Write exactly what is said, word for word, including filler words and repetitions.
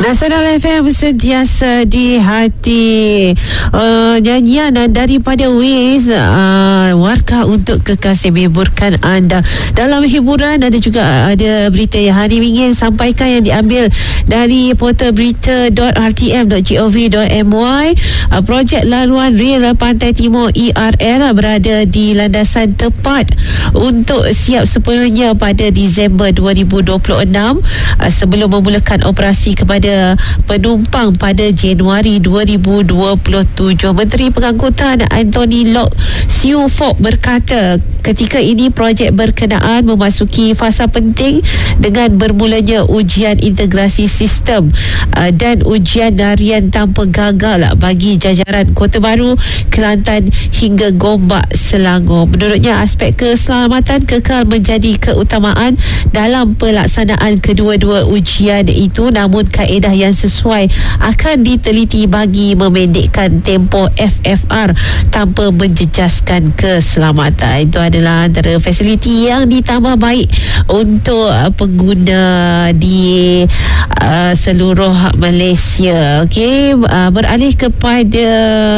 Nasional F M sentiasa di hati. uh, Nyanyian daripada Wiz, uh, warga untuk kekasih menghiburkan anda. Dalam hiburan ada juga ada berita yang hari ingin sampaikan yang diambil dari portal berita dot r t m dot gov dot m y. uh, Projek laluan rel Pantai Timur E R L berada di landasan tepat untuk siap sepenuhnya pada Disember dua ribu dua puluh enam, uh, sebelum memulakan operasi kepada penumpang pada Januari dua ribu dua puluh tujuh. Menteri Pengangkutan Anthony Loke Siu Fok berkata ketika ini projek berkenaan memasuki fasa penting dengan bermulanya ujian integrasi sistem uh, dan ujian harian tanpa gagal bagi jajaran Kota Baru, Kelantan hingga Gombak, Selangor. Menurutnya aspek keselamatan kekal menjadi keutamaan dalam pelaksanaan kedua-dua ujian itu, namun kaedah yang sesuai akan diteliti bagi memendekkan tempoh F F R tanpa menjejaskan keselamatan. Itu adalah antara fasiliti yang ditambah baik untuk pengguna di uh, seluruh Malaysia. Okey, uh, beralih kepada